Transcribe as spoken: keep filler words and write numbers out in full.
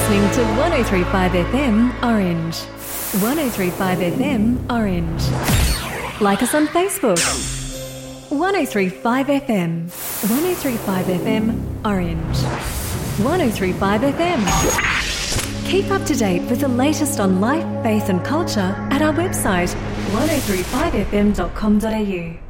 listening to one oh three point five F M Orange. one oh three point five F M Orange. Like us on Facebook. one oh three point five F M. one oh three point five F M Orange. one oh three point five F M. Keep up to date with the latest on life, faith and culture at our website one oh three five f m dot com dot a u.